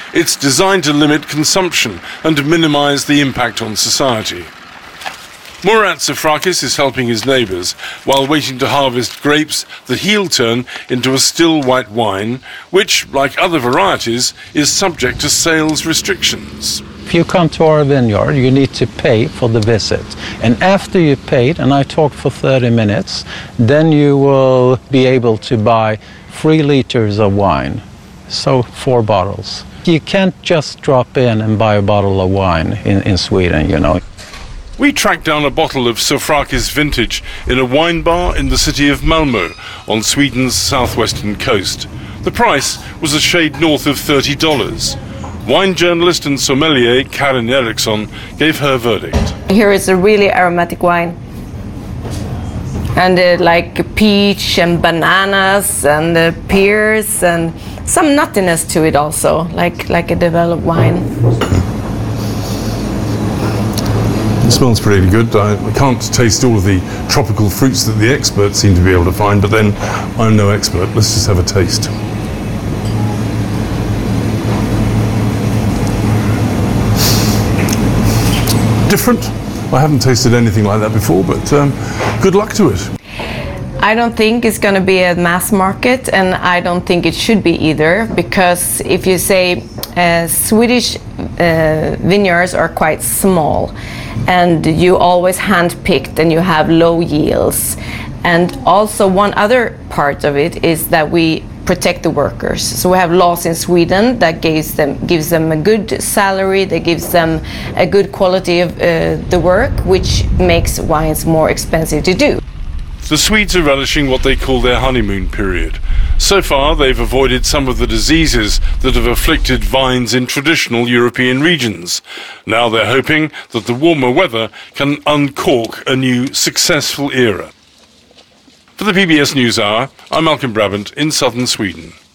It's designed to limit consumption and to minimise the impact on society. Murat Safrakis is helping his neighbours while waiting to harvest grapes that he'll turn into a still white wine, which, like other varieties, is subject to sales restrictions. If you come to our vineyard, you need to pay for the visit. And after you paid, and I talked for 30 minutes, then you will be able to buy 3 liters of wine, so 4 bottles. You can't just drop in and buy a bottle of wine in Sweden, you know. We tracked down a bottle of Safrakis vintage in a wine bar in the city of Malmö on Sweden's southwestern coast. The price was a shade north of $30. Wine journalist and sommelier Karin Eriksson gave her verdict. Here is a really aromatic wine. And like peach and bananas and pears and some nuttiness to it also, like a developed wine. It smells pretty good. I can't taste all of the tropical fruits that the experts seem to be able to find, but then I'm no expert. Let's just have a taste. Different. I haven't tasted anything like that before, but good luck to it. I don't think it's going to be a mass market, and I don't think it should be either, because if you say Swedish vineyards are quite small, and you always hand-picked and you have low yields. And also one other part of it is that we protect the workers. So we have laws in Sweden that gives them a good salary, that gives them a good quality of the work, which makes wines more expensive to do. The Swedes are relishing what they call their honeymoon period. So far, they've avoided some of the diseases that have afflicted vines in traditional European regions. Now they're hoping that the warmer weather can uncork a new, successful era. For the PBS NewsHour, I'm Malcolm Brabant in southern Sweden.